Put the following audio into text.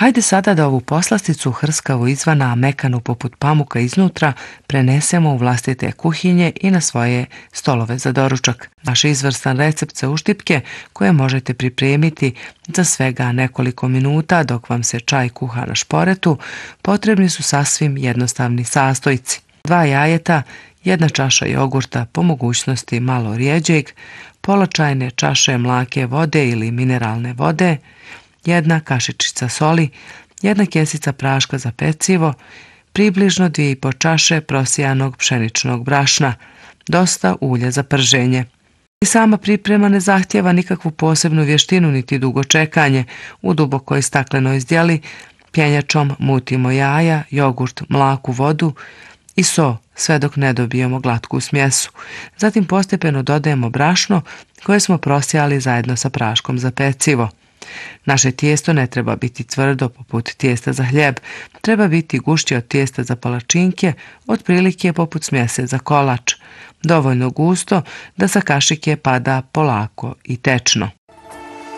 Hajde sada da ovu poslasticu hrskavo izvana, a mekanu poput pamuka iznutra, prenesemo u vlastite kuhinje i na svoje stolove za doručak. Naš izvrstan recept za uštipke koje možete pripremiti za svega nekoliko minuta dok vam se čaj kuha na šporetu, potrebni su sasvim jednostavni sastojci. 2 jajeta, 1 čaša jogurta, po mogućnosti malo rjeđeg, pola čajne čaše mlake vode ili mineralne vode, 1 kašičica soli, 1 kesica praška za pecivo, približno 2,5 čaše prosijanog pšeničnog brašna, dosta ulja za prženje. I sama priprema ne zahtijeva nikakvu posebnu vještinu niti dugo čekanje. U dubokoj staklenoj zdjeli pjenjačom mutimo jaja, jogurt, mlaku vodu i so sve dok ne dobijemo glatku smjesu. Zatim postepeno dodajemo brašno koje smo prosijali zajedno sa praškom za pecivo. Naše tijesto ne treba biti tvrdo poput tijesta za hljeb, treba biti gušće od tijesta za palačinke, otprilike poput smjese za kolač, dovoljno gusto da sa kašike pada polako i tečno.